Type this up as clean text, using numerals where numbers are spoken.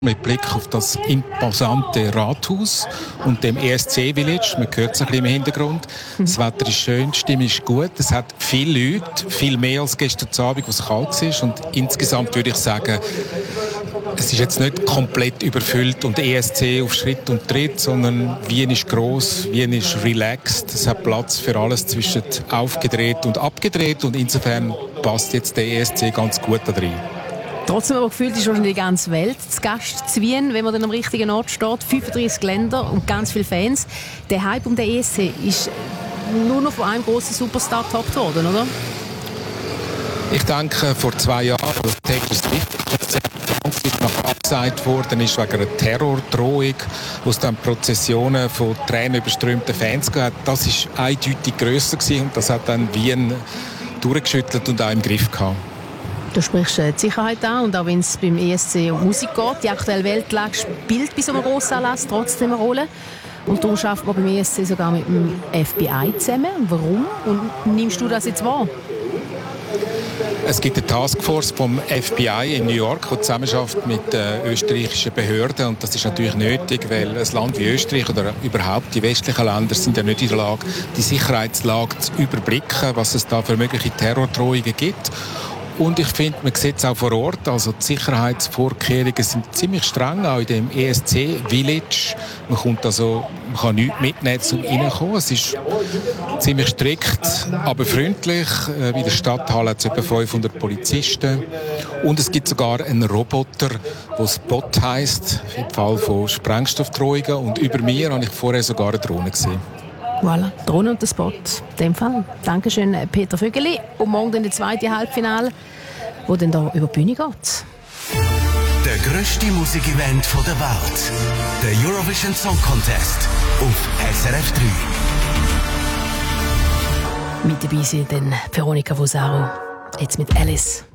Mit Blick auf das imposante Rathaus und dem ESC-Village, man hört es ein bisschen im Hintergrund. Das Wetter ist schön, die Stimmung ist gut. Es hat viele Leute, viel mehr als gestern Abend, wo es kalt war. Und insgesamt würde ich sagen, es ist jetzt nicht komplett überfüllt und ESC auf Schritt und Tritt, sondern Wien ist gross, Wien ist relaxed. Es hat Platz für alles zwischen aufgedreht und abgedreht und insofern passt jetzt der ESC ganz gut da drin. Trotzdem aber gefühlt ist wahrscheinlich die ganze Welt zu Gast zu Wien, wenn man dann am richtigen Ort steht. 35 Länder und ganz viele Fans. Der Hype um den ESC ist nur noch von einem grossen Superstar getoppt worden, oder? Ich denke, vor 2 Jahren, als Taylor Swift noch abgesagt worden ist wegen einer Terrordrohung, wo es dann Prozessionen von tränenüberströmten Fans gab, das war eindeutig grösser gewesen und das hat dann Wien durchgeschüttelt und auch im Griff gehabt. Du sprichst die Sicherheit an und auch wenn es beim ESC um Musik geht, die aktuelle Weltlage spielt bei so einem grossen Anlass trotzdem eine Rolle. Und darum arbeitet man beim ESC sogar mit dem FBI zusammen. Warum? Und nimmst du das jetzt wahr? Es gibt eine Taskforce vom FBI in New York, die zusammenarbeitet mit österreichischen Behörden. Und das ist natürlich nötig, weil ein Land wie Österreich oder überhaupt die westlichen Länder sind ja nicht in der Lage, die Sicherheitslage zu überblicken, was es da für mögliche Terrordrohungen gibt. Und ich finde, man sieht es auch vor Ort, also die Sicherheitsvorkehrungen sind ziemlich streng, auch in dem ESC-Village. Man kann nichts mitnehmen, um reinzukommen. Es ist ziemlich strikt, aber freundlich. In der Stadthalle hat es etwa 500 Polizisten. Und es gibt sogar einen Roboter, der Spot heisst, im Fall von Sprengstoffdrohungen. Und über mir habe ich vorher sogar eine Drohne gesehen. Voilà, Drohne und der Spot. In dem Fall. Dankeschön, Peter Vögeli. Und morgen dann das zweite Halbfinale, wo dann da über die Bühne geht. Der grösste Musikevent der Welt. Der Eurovision Song Contest auf SRF 3. Mit dabei sind dann Veronica Vosaro. Jetzt mit Alice.